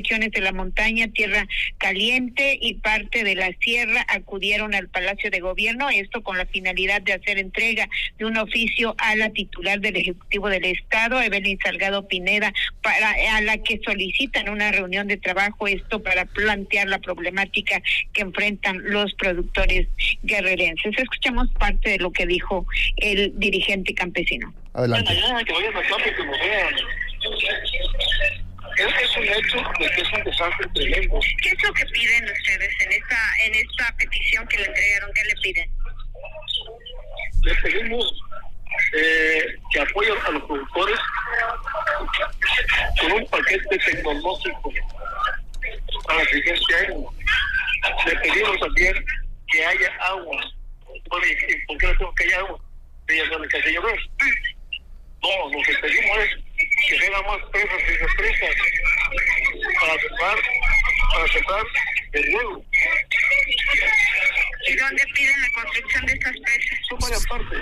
organizaciones de la montaña, Tierra Caliente y parte de la sierra acudieron al Palacio de Gobierno, esto con la finalidad de hacer entrega de un oficio a la titular del Ejecutivo del Estado, Evelyn Salgado Pineda, a la que solicitan una reunión de trabajo, esto para plantear la problemática que enfrentan los productores guerrerenses. Escuchamos parte de lo que dijo el dirigente campesino. Adelante. Que vayan a campo, que nos vean. Es un hecho de que es un desastre tremendo. ¿Qué es lo que piden ustedes en esta petición que le entregaron? ¿Qué le piden? Les pedimos que apoyen a los productores con un paquete tecnológico para el siguiente año. Le pedimos también que haya agua. Oye, ¿por qué no tengo que haya agua? Ellas no les hace llover. No, lo que pedimos es que vengan más presas y represas para sembrar el huevo. ¿Y dónde piden la construcción de estas presas? Son varias partes.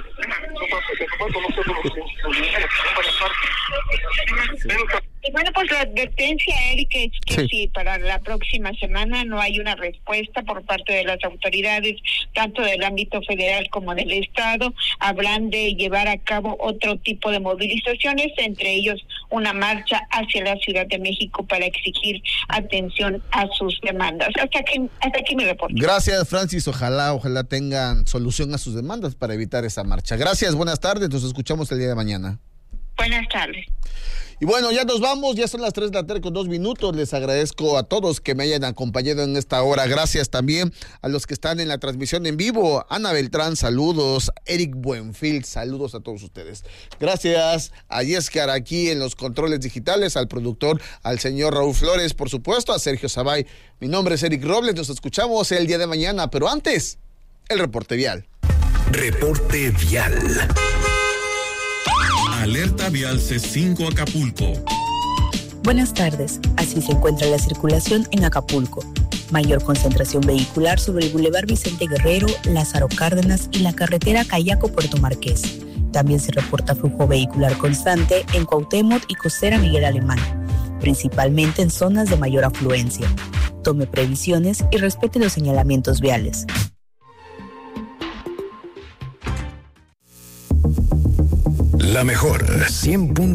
Y bueno, pues la advertencia, Eric, es que si para la próxima semana no hay una respuesta por parte de las autoridades, tanto del ámbito federal como del Estado, habrán de llevar a cabo otro tipo de movilizaciones, entre ellos una marcha hacia la Ciudad de México para exigir atención a sus demandas. Hasta aquí mi reporte. Gracias, Francis. Ojalá tengan solución a sus demandas para evitar esa marcha. Gracias, buenas tardes. Nos escuchamos el día de mañana. Buenas tardes. Y bueno, ya nos vamos, ya son las 3 de la tarde con 2 minutos. Les agradezco a todos que me hayan acompañado en esta hora. Gracias también a los que están en la transmisión en vivo. Ana Beltrán, saludos. Eric Buenfil, saludos a todos ustedes. Gracias a Yescar aquí en los controles digitales, al productor, al señor Raúl Flores, por supuesto, a Sergio Sabay. Mi nombre es Eric Robles, nos escuchamos el día de mañana, pero antes, el reporte vial. Reporte vial. Alerta vial C5 Acapulco. Buenas tardes. Así se encuentra la circulación en Acapulco. Mayor concentración vehicular sobre el Boulevard Vicente Guerrero, Lázaro Cárdenas y la carretera Cayaco-Puerto Marqués. También se reporta flujo vehicular constante en Cuauhtémoc y Costera Miguel Alemán, principalmente en zonas de mayor afluencia. Tome previsiones y respete los señalamientos viales. La mejor 100.